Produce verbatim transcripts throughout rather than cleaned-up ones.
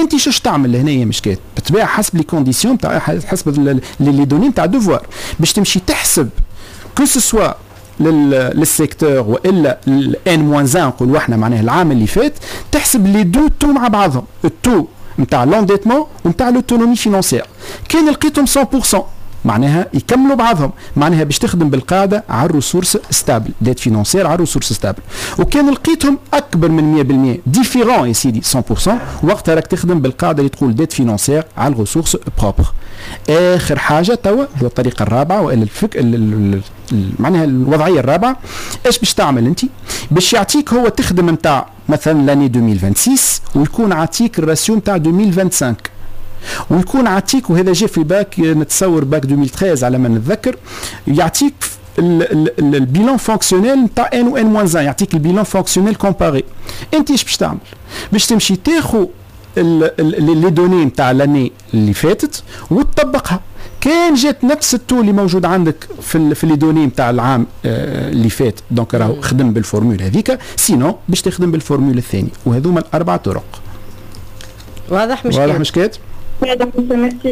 انت شوش تعمل هنا مشكات بتبيع حسب لي كونديسيون تاع حسب لي دوني تاع دوفوار باش تمشي تحسب كو سوا للسيكتور والا الان موان واحد نقولوا احنا معناها العام اللي فات تحسب لي دو تو مع بعضهم التو نتاع لونديتمون ونتاع لوتونومي فينانسيير كان لقيتهم مية بالمية معناها يكملوا بعضهم معناها باش تخدم بالقاعده على الريسورس ستابل ديت فينانسيير على الريسورس ستابل وكان لقيتهم اكبر من مية بالمية ديفيرون يا سيدي مية بالمية وقتها راك تخدم بالقاعده اللي تقول ديت فينانسيير على الريسورس بروبر. اخر حاجه توا هو الطريقه الرابعه والا الفك معناها الوضعيه الرابعه ايش باش تعمل انت باش يعطيك هو تخدم نتاع مثلا لاني ألفين وستة وستة ويكون عطيك الراسيو نتاع ألفين وخمسة وعشرين ويكون عطيك وهذا جاء في باك نتصور باك ألفين وثلاثة عشر على ما نتذكر يعطيك البيلان فونكسيونيل نتاع ان و ان موان واحد يعطيك البيلان فونكسيونيل كومباري. انت ايش باش تعمل باش تمشي تاخذ لي دوني نتاع لاني اللي فاتت وتطبقها كان جات نفس التو اللي موجود عندك في في لي دوني نتاع العام اللي فات دونك راهو خدم بالفورمول هذيك سينو باش تخدم بالفورمول الثاني وهذوما الاربع طرق. واضح مشكل واضح مشكلات واضح ميرسي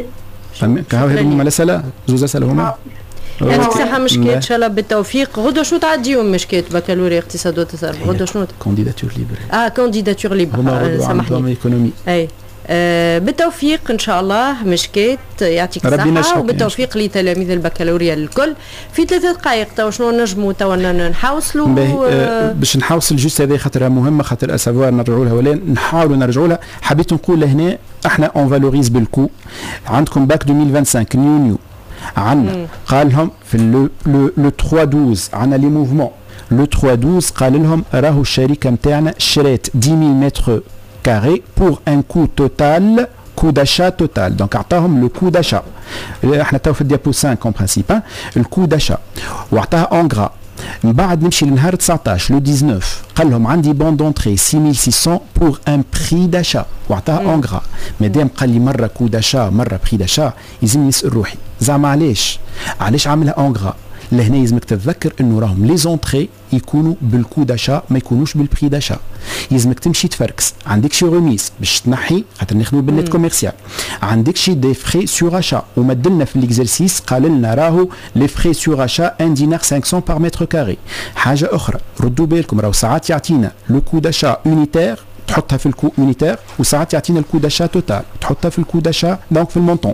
كهو هذوما الاسئله زوز اسئله هما يعطيك الصحة مشكات إن شاء الله بالتوفيق. غدوة شنو تعديهم مشكات بكالوريا اقتصاد وتصرف غدوة شنو؟ كانديداتور ليبر. اه كانديداتور ليبر سامحني. ايكونومي. اي آه بالتوفيق ان شاء الله مشكات يعطيك الصحة وبالتوفيق لتلاميذ البكالوريا الكل. في ثلاث دقائق تو شنو نجموا تو نحاوصلوا آه باش نحاوصل جوست هذه خاطر مهمة خاطر اسافوار نرجعوا لها ولا نحاولوا نرجعوا لها. حبيت نقول هنا احنا اون فالوريز بالكو عندكم باك ألفين وخمسة وعشرين نيو نيو عندنا قال لهم في لو لو لو ثلاثة اثناشر عندنا لي موفمون لو ثلاثة اثناشر قال لهم راهو الشركه نتاعنا شرات عشرة مية متر كاري بور ان كو توتال كو داشا توتال دونك عطاهم لو كو داشا احنا تو في الديابو خمسة اون برينسيپ الكو داشا وعطاها اون غرا. من بعد نمشي لنهار تسعطاش لو تسعطاش قال لهم عندي بون دونتري ستة آلاف وستمية بور ان بري داشا وعطاها اون غرا. مادام قال لي مره كو داشا مره بري داشا يلزمني نسال روحي زعما علاش علاش عاملها اون غرا. لهنا يلزمك تتذكر انه راهم لي زونتري يكونوا بالكو داشا ما يكونوش بالبري داشا. يلزمك تمشي تفركس عندك شي غوميس باش تنحي خاطر نخدموا بالنت كوميرسيال عندك شي دي فري سور اشا ومدلنا في ليكزرسيس قال لنا راهو لي فري سور اشا ان دينار خمسمية بار متر كاري. حاجه اخرى ردوا بالكم راهو ساعات يعطينا لو كو داشا يونيتير تحطها في الكو يونيتير وساعات يعطينا الكو داشا توتال تحطها في الكو داشا دونك في المونطون.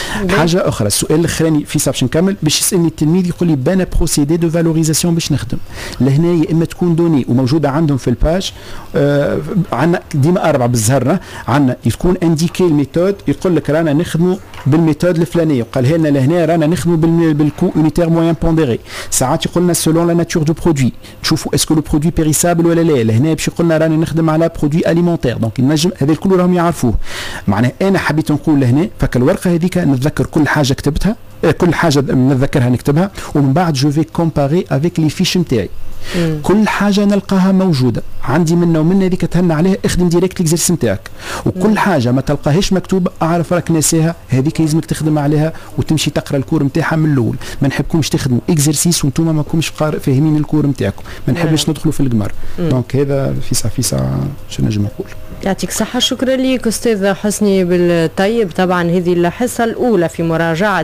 حاجه اخرى السؤال الاخراني في باش نكمل باش يسالني التلميذ يقول لي بانا بروسيدي دو فالوريزاسيون باش نخدم لهنا يا اما تكون دوني وموجوده عندهم في الباج آه عندنا ديما اربعه بالزهره عندنا تكون انديكي الميثود يقول لك رانا نخدموا بالميثود الفلانيه وقال لنا لهنا رانا نخدموا بالكو يونيتير موين بونديري. ساعات يقول لنا سولون لا ناتور دو برودوي نشوفوا اسكو لو برودوي بيريسابل ولا لا. لهنا باش يقول لنا رانا نخدم على برودوي اليمونتير دونك النجم هذا الكل راهم يعرفوه. معناه انا حبيت نقول لهنا فكالورقه هذيك نتذكر كل حاجه كتبتها كل حاجه نتذكرها نكتبها ومن بعد جو في كومباري افيك لي فيش نتاعي كل حاجه نلقاها موجوده عندي منه ومن هذيك تهنى عليها اخدم ديريكت ليكزرسيس نتاعك. وكل حاجه ما تلقاهاش مكتوبه اعرف راك ناسيها هذيك يلزمك تخدم عليها وتمشي تقرا الكور نتاعها من الاول. ما نحبكمش تخدموا اكزرسيس وانتم ما كومش فاهمين الكور نتاعكم ما نحبش ندخلوا في القمر. دونك هذا في ساعه في ساعه شنو نجم نقول. يعطيك الصحة. شكرا لك أستاذ حسني بالطيب. طبعا هذه الحصة الأولى في مراجعة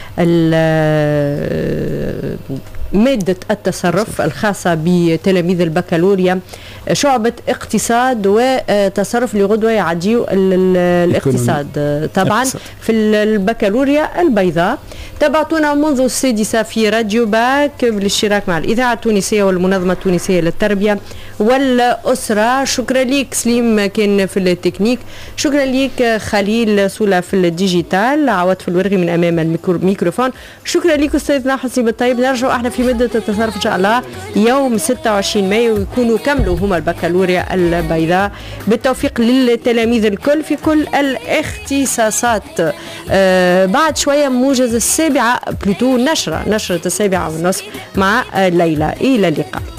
مادة التصرف الخاصة بتلاميذ البكالوريا شعبة اقتصاد وتصرف لغدوة يعديوا الاقتصاد طبعا في البكالوريا البيضاء. تابعتونا منذ السادسة في راديو باك بالاشتراك مع الإذاعة التونسية والمنظمة التونسية للتربية والأسرة. شكرا لك سليم كان في التكنيك. شكرا لك خليل سولا في الديجيتال عوض في الورغي من أمام الميكروفون. شكرا لك أستاذنا حسني بالطيب. نرجع احنا في مادة التصرف إن شاء الله يوم ستة وعشرين مايو ويكونوا كملوا هما البكالوريا البيضاء. بالتوفيق للتلاميذ الكل في كل الاختصاصات. آه بعد شوية موجز السابعة بلوتو نشرة نشرة السابعة والنصف مع ليلى. إلى اللقاء.